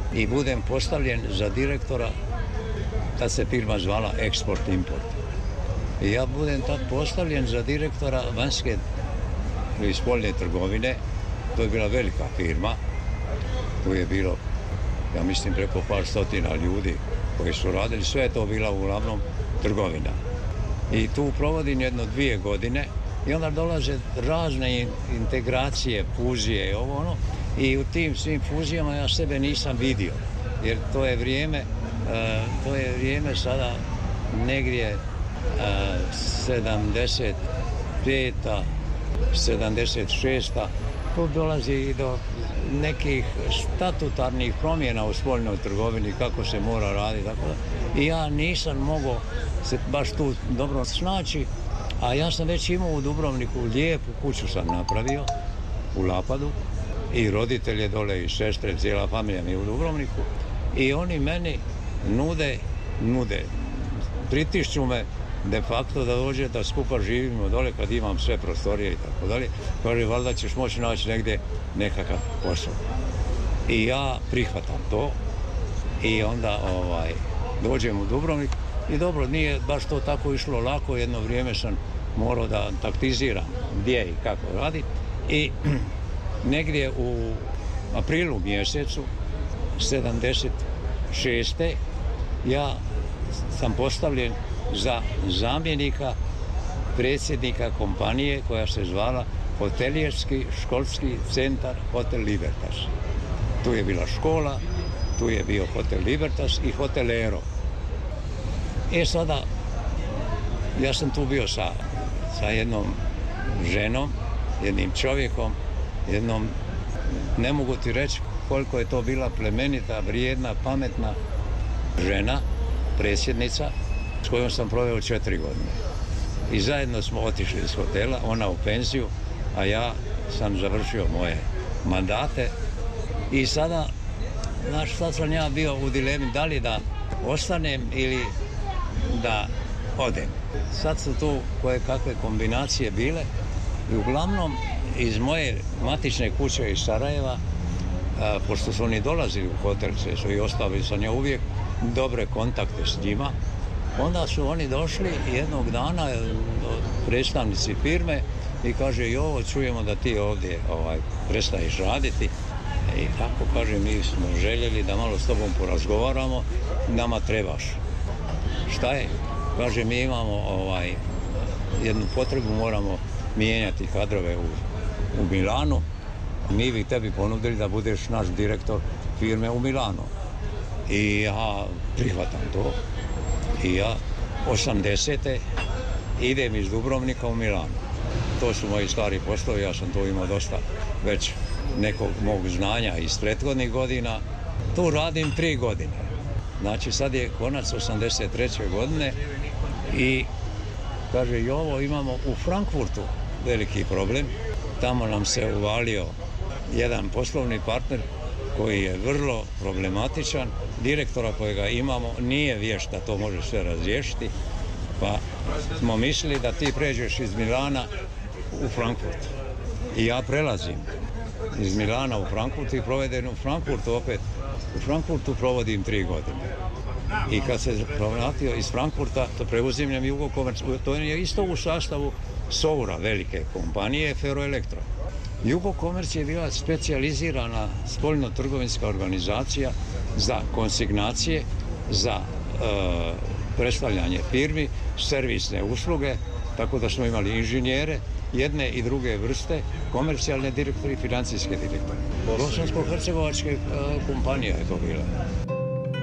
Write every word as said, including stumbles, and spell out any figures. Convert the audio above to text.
i budem postavljen za direktora, tad se firma zvala Export Import. I ja budem tad postavljen za direktora vanjske i spoljne trgovine. To je bila velika firma. Tu je bilo, ja mislim, preko par stotina ljudi koji su radili. Sve je to bila uglavnom trgovina. I tu provodim jedno dvije godine i onda dolaze razne integracije, fuzije i ovo ono. I u tim svim fuzijama ja sebe nisam vidio. Jer to je vrijeme, to je vrijeme sada negdje sedamdeset peta, sedamdeset šesta Tu dolazi i do nekih statutarnih promjena u spoljnoj trgovini, kako se mora raditi, tako da. I ja nisam mogao se baš tu dobro snaći, a ja sam već imao u Dubrovniku lijepu kuću sam napravio u Lapadu i roditelje dole i sestre, cijela familija mi je u Dubrovniku i oni meni nude, nude, pritišću me de facto da dođe da skupa živimo dole kad imam sve prostorije i tako dalje. Kaže, valjda ćeš moći naći negdje nekakav posao. I ja prihvatam to i onda ovaj, dođem u Dubrovnik i dobro, nije baš to tako išlo lako, jedno vrijeme sam morao da taktiziram gdje i kako radi i negdje u aprilu mjesecu sedamdeset šeste ja sam postavljen za zamjenika predsjednika kompanije koja se zvala Hotelijerski školski centar Hotel Libertas. Tu je bila škola, tu je bio Hotel Libertas i Hotel Ero. E sada, ja sam tu bio sa, sa jednom ženom, jednim čovjekom, jednom, ne mogu ti reći koliko je to bila plemenita, vrijedna, pametna žena, predsjednica, s kojom sam proveo četiri godine. I zajedno smo otišli iz hotela, ona u penziju, a ja sam završio moje mandate. I sada, znaš, sad sam ja bio u dilemi da li da ostanem ili da odem. Sad su tu koje kakve kombinacije bile i uglavnom iz moje matične kuće iz Sarajeva, a, pošto su oni dolazili u hotel, sve su i ostavili sam ja uvijek dobre kontakte s njima, onda su oni došli jednog dana, predstavnici firme, i kaže, Jovo, čujemo da ti ovdje ovaj, prestaješ raditi. I tako, kaže, mi smo željeli da malo s tobom porazgovaramo, nama trebaš. Šta je? Kaže, mi imamo ovaj, jednu potrebu, moramo mijenjati kadrove u, u Milanu. Mi bi tebi ponudili da budeš naš direktor firme u Milanu. I ja prihvatam to. I ja osamdesete idem iz Dubrovnika u Milano. To su moji stari poslovi, ja sam tu imao dosta već nekog mog znanja iz prethodnih godina. Tu radim tri godine. Znači sad je konac osamdeset treće godine i kaže, Jovo, imamo u Frankfurtu veliki problem. Tamo nam se uvalio jedan poslovni partner koji je vrlo problematičan. Direktora kojega imamo nije vješt da to može sve razriješiti, pa smo mislili da ti pređeš iz Milana u Frankfurt. I ja prelazim iz Milana u Frankfurt i provedem u Frankfurtu opet. U Frankfurtu provodim tri godine. I kad se vratio iz Frankfurta, to preuzimljam Jugokomerc. To je isto u sastavu Soura, velike kompanije, Ferroelektro. Jugokomerc je bila specijalizirana spoljno-trgovinska organizacija za konsignacije, za e, predstavljanje firmi, servisne usluge, tako da smo imali inženjere, jedne i druge vrste, komercijalne direktori i financijske direktore. Bosansko-hercegovačke kompanija je to bila.